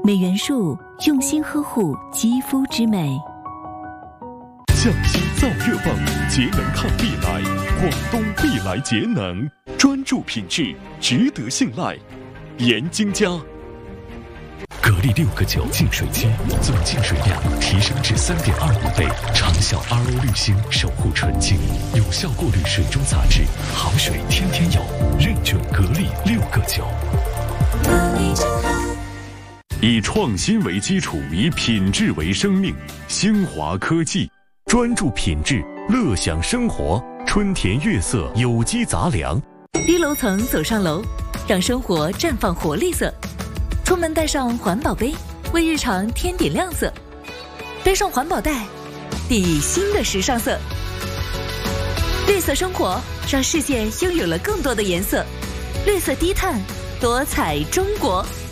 美元树用心呵护肌肤之美。 匠心燥热棒，节能抗碧来，广东碧来节能，专注品质，值得信赖。盐津家。 格力6个9净水机，总净水量提升至3.25倍，长效 RO 滤芯守护纯净，有效过滤水中杂质，好水天天有，认准格力6个9。 以创新为基础，以品质为生命。兴华科技专注品质，乐享生活。春田悦色有机杂粮。 低楼层走上楼，让生活绽放活力色。出门带上环保杯，为日常添点亮色。背上环保袋，砥砺新的时尚色。绿色生活，让世界拥有了更多的颜色。绿色低碳，多彩中国。